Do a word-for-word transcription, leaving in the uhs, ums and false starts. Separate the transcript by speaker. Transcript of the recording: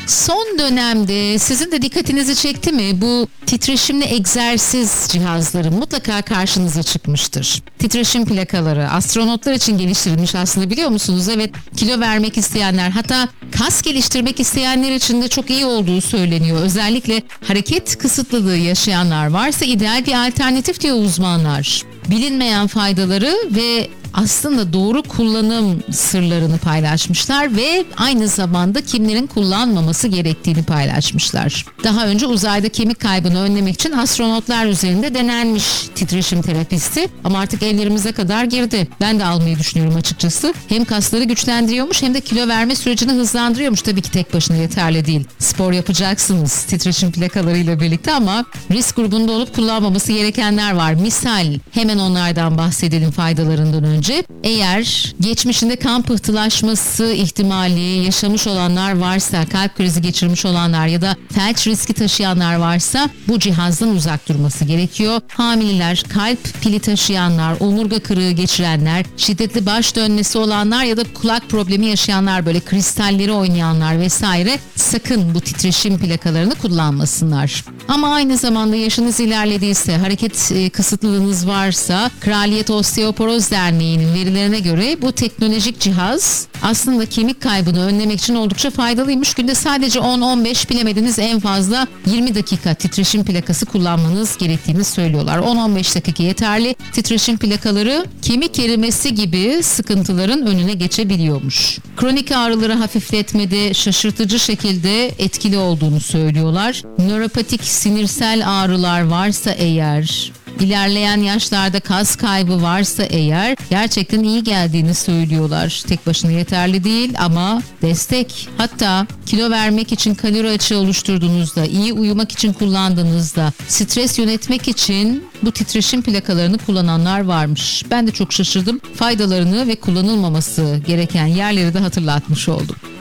Speaker 1: Son dönemde sizin de dikkatinizi çekti mi? Bu titreşimli egzersiz cihazları mutlaka karşınıza çıkmıştır. Titreşim plakaları astronotlar için geliştirilmiş aslında, biliyor musunuz? Evet, kilo vermek isteyenler, hatta kas geliştirmek isteyenler için de çok iyi olduğu söyleniyor. Özellikle hareket kısıtlılığı yaşayanlar varsa ideal bir alternatif diyor uzmanlar. Bilinmeyen faydaları ve aslında doğru kullanım sırlarını paylaşmışlar ve aynı zamanda kimlerin kullanmaması gerektiğini paylaşmışlar. Daha önce uzayda kemik kaybını önlemek için astronotlar üzerinde denenmiş titreşim terapisti ama artık ellerimize kadar girdi. Ben de almayı düşünüyorum açıkçası. Hem kasları güçlendiriyormuş hem de kilo verme sürecini hızlandırıyormuş. Tabii ki tek başına yeterli değil. Spor yapacaksınız titreşim plakalarıyla birlikte ama risk grubunda olup kullanmaması gerekenler var. Misal hemen onlardan bahsedelim faydalarından önce. Eğer geçmişinde kan pıhtılaşması ihtimali yaşamış olanlar varsa, kalp krizi geçirmiş olanlar ya da felç riski taşıyanlar varsa bu cihazdan uzak durması gerekiyor. Hamileler, kalp pili taşıyanlar, omurga kırığı geçirenler, şiddetli baş dönmesi olanlar ya da kulak problemi yaşayanlar, böyle kristalleri oynayanlar vesaire sakın bu titreşim plakalarını kullanmasınlar. Ama aynı zamanda yaşınız ilerlediyse, hareket e, kısıtlılığınız varsa Kraliyet Osteoporoz Derneği'nin verilerine göre bu teknolojik cihaz aslında kemik kaybını önlemek için oldukça faydalıymış. Günde sadece on on beş, bilemediniz en fazla yirmi dakika titreşim plakası kullanmanız gerektiğini söylüyorlar. on on beş dakika yeterli. Titreşim plakaları kemik erimesi gibi sıkıntıların önüne geçebiliyormuş. Kronik ağrıları hafifletmede şaşırtıcı şekilde etkili olduğunu söylüyorlar. Nöropatik sinirsel ağrılar varsa eğer, İlerleyen yaşlarda kas kaybı varsa eğer gerçekten iyi geldiğini söylüyorlar. Tek başına yeterli değil ama destek. Hatta kilo vermek için kalori açığı oluşturduğunuzda, iyi uyumak için kullandığınızda, stres yönetmek için bu titreşim plakalarını kullananlar varmış. Ben de çok şaşırdım. Faydalarını ve kullanılmaması gereken yerleri de hatırlatmış oldum.